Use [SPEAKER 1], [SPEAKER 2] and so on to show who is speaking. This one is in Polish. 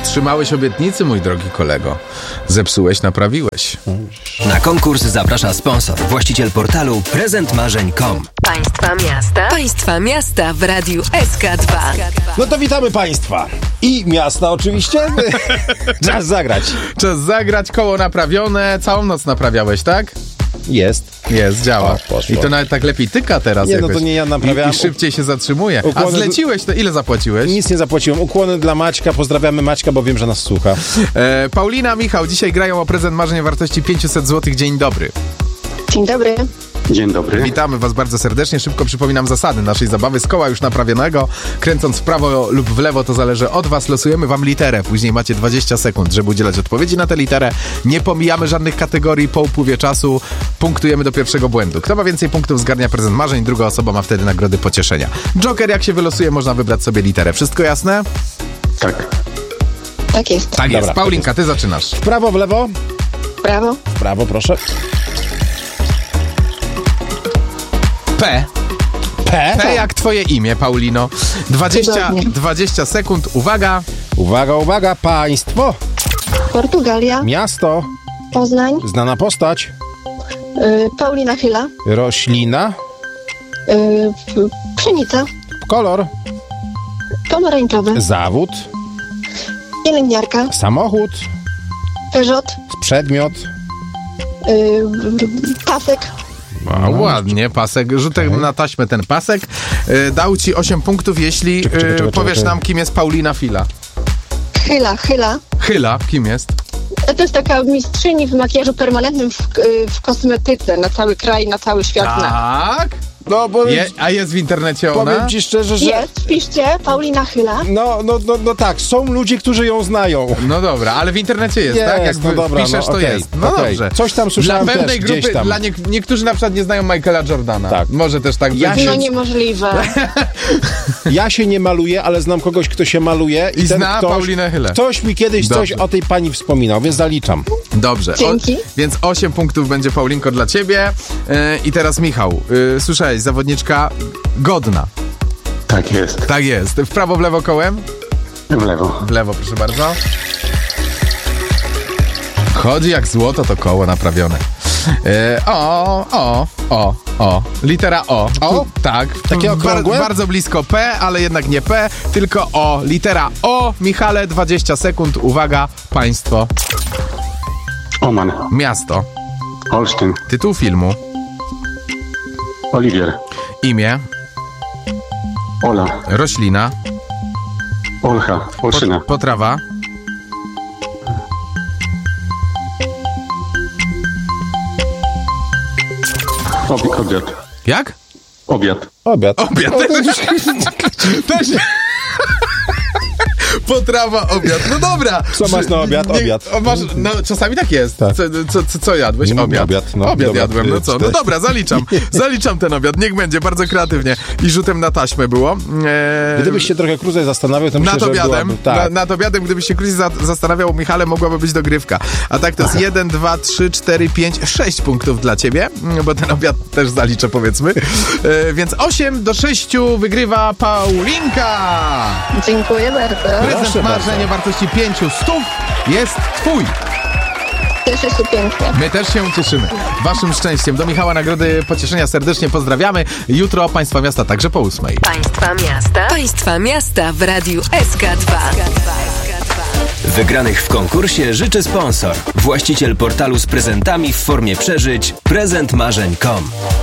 [SPEAKER 1] dotrzymałeś obietnicy, mój drogi kolego. Zepsułeś, naprawiłeś.
[SPEAKER 2] Na konkurs zaprasza sponsor, właściciel portalu prezentmarzeń.com.
[SPEAKER 3] Państwa miasta w Radiu SK2.
[SPEAKER 4] No to witamy Państwa. I miasta oczywiście. Czas zagrać.
[SPEAKER 1] Czas zagrać, koło naprawione. Całą noc naprawiałeś, tak?
[SPEAKER 4] Jest,
[SPEAKER 1] działa.
[SPEAKER 4] O, poszło.
[SPEAKER 1] I to nawet tak lepiej tyka teraz.
[SPEAKER 4] Nie,
[SPEAKER 1] jakoś.
[SPEAKER 4] no to nie ja naprawiałem.
[SPEAKER 1] I szybciej się zatrzymuje. A
[SPEAKER 4] Ukłony-
[SPEAKER 1] zleciłeś, to ile zapłaciłeś?
[SPEAKER 4] Nic nie zapłaciłem. Ukłony dla Maćka. Pozdrawiamy Maćka, bo wiem, że nas słucha.
[SPEAKER 1] Paulina, Michał, dzisiaj grają o prezent marzeń o wartości 500 zł. Dzień dobry.
[SPEAKER 5] Dzień dobry.
[SPEAKER 6] Dzień dobry.
[SPEAKER 1] Witamy Was bardzo serdecznie. Szybko przypominam zasady naszej zabawy z koła już naprawionego. Kręcąc w prawo lub w lewo, to zależy od Was. Losujemy Wam literę. Później macie 20 sekund, żeby udzielać odpowiedzi na tę literę. Nie pomijamy żadnych kategorii. Po upływie czasu punktujemy do pierwszego błędu. Kto ma więcej punktów, zgarnia prezent marzeń. Druga osoba ma wtedy nagrody pocieszenia. Joker, jak się wylosuje, można wybrać sobie literę. Wszystko jasne?
[SPEAKER 6] Tak.
[SPEAKER 5] Tak jest.
[SPEAKER 1] Tak jest.
[SPEAKER 4] Dobra,
[SPEAKER 1] Paulinka, Ty zaczynasz.
[SPEAKER 4] W prawo, w lewo?
[SPEAKER 5] Brawo.
[SPEAKER 4] W prawo, proszę.
[SPEAKER 1] P. P jak Twoje imię, Paulino. 20 sekund. Uwaga.
[SPEAKER 4] Uwaga, uwaga. Państwo.
[SPEAKER 5] Portugalia.
[SPEAKER 4] Miasto.
[SPEAKER 5] Poznań.
[SPEAKER 4] Znana postać.
[SPEAKER 5] Paulina Chyla.
[SPEAKER 4] Roślina.
[SPEAKER 5] Pszenica.
[SPEAKER 4] Kolor.
[SPEAKER 5] Pomarańczowy.
[SPEAKER 4] Zawód.
[SPEAKER 5] Pielęgniarka.
[SPEAKER 4] Samochód.
[SPEAKER 5] Peugeot.
[SPEAKER 4] Przedmiot.
[SPEAKER 5] Pasek.
[SPEAKER 1] A, ładnie, pasek. Rzutek na taśmę ten pasek. Dał Ci 8 punktów, jeśli powiesz nam, kim jest Paulina Chyla.
[SPEAKER 5] Chyla.
[SPEAKER 1] Chyla, kim jest?
[SPEAKER 5] To jest taka mistrzyni w makijażu permanentnym w kosmetyce na cały kraj, na cały świat.
[SPEAKER 1] Tak?
[SPEAKER 4] No, bo
[SPEAKER 1] A jest w internecie ona?
[SPEAKER 4] powiem Ci szczerze, że...
[SPEAKER 5] Jest, piszcie, Paulina Chyla.
[SPEAKER 4] No tak, są ludzie, którzy ją znają.
[SPEAKER 1] No dobra, ale w internecie jest, tak? Jak
[SPEAKER 4] no dobra,
[SPEAKER 1] piszesz,
[SPEAKER 4] no
[SPEAKER 1] to
[SPEAKER 4] okej,
[SPEAKER 1] jest. No
[SPEAKER 4] okej.
[SPEAKER 1] dobrze.
[SPEAKER 4] Coś tam słyszałem
[SPEAKER 1] dla pewnej
[SPEAKER 4] też,
[SPEAKER 1] grupy,
[SPEAKER 4] gdzieś tam.
[SPEAKER 1] dla niektórzy na przykład nie znają Michaela Jordana.
[SPEAKER 4] Tak.
[SPEAKER 1] Może też tak
[SPEAKER 4] Ja
[SPEAKER 1] być.
[SPEAKER 4] się-
[SPEAKER 5] No niemożliwe.
[SPEAKER 4] Ja się nie maluję, ale znam kogoś, kto się maluje.
[SPEAKER 1] I zna Paulinę Chylę.
[SPEAKER 4] Ktoś mi kiedyś coś
[SPEAKER 1] Dobrze.
[SPEAKER 4] o tej pani wspominał, więc zaliczam.
[SPEAKER 1] Dobrze.
[SPEAKER 5] Dzięki.
[SPEAKER 1] Więc 8 punktów będzie, Paulinko, dla Ciebie. I teraz Michał. Słyszałeś, zawodniczka godna.
[SPEAKER 6] Tak jest.
[SPEAKER 1] Tak jest. W prawo, w lewo kołem?
[SPEAKER 6] W lewo.
[SPEAKER 1] W lewo, proszę bardzo. Chodzi jak złoto to koło naprawione. Litera O.
[SPEAKER 4] O?
[SPEAKER 1] Tak.
[SPEAKER 4] Takie okrągłe?
[SPEAKER 1] Bardzo blisko P, ale jednak nie P, tylko O. Litera O. Michale, 20 sekund. Uwaga, państwo.
[SPEAKER 6] Oman.
[SPEAKER 1] Miasto.
[SPEAKER 6] Olsztyn.
[SPEAKER 1] Tytuł filmu.
[SPEAKER 6] Oliwier.
[SPEAKER 1] Imię.
[SPEAKER 6] Ola.
[SPEAKER 1] Roślina.
[SPEAKER 6] Olcha. Olszyna.
[SPEAKER 1] Potrawa.
[SPEAKER 6] Obiad.
[SPEAKER 1] Jak?
[SPEAKER 6] Obiad.
[SPEAKER 4] Obiad.
[SPEAKER 1] Obiad. Też. Potrawa, obiad. No dobra.
[SPEAKER 4] Co masz na obiad? Obiad.
[SPEAKER 1] No, czasami tak jest.
[SPEAKER 4] Tak.
[SPEAKER 1] Co jadłeś? Obiad.
[SPEAKER 4] Obiad, no.
[SPEAKER 1] Obiad
[SPEAKER 4] Dobra,
[SPEAKER 1] jadłem. No co? No dobra, zaliczam. Zaliczam ten obiad. Niech będzie bardzo kreatywnie. I rzutem na taśmę było.
[SPEAKER 4] Gdybyś się trochę krócej zastanawiał, to myślę,
[SPEAKER 1] Nad
[SPEAKER 4] że
[SPEAKER 1] obiadem,
[SPEAKER 4] byłaby... Tak.
[SPEAKER 1] nad obiadem, gdybyś się krócej zastanawiał, Michale, mogłaby być dogrywka. A tak to jest 1, 2, 3, 4, 5, 6 punktów dla ciebie, bo ten obiad też zaliczę, powiedzmy. Więc 8-6 wygrywa Paulinka.
[SPEAKER 5] Dziękuję bardzo.
[SPEAKER 1] Prezent
[SPEAKER 4] Proszę
[SPEAKER 1] marzeń o wartości 500 jest twój.
[SPEAKER 5] Cieszę się pięknie.
[SPEAKER 1] My też się cieszymy. Waszym szczęściem. Do Michała nagrody pocieszenia serdecznie pozdrawiamy. Jutro Państwa Miasta także po 8.
[SPEAKER 3] Państwa miasta w Radiu SK2.
[SPEAKER 2] Wygranych w konkursie życzy sponsor, właściciel portalu z prezentami w formie przeżyć prezentmarzeń.com.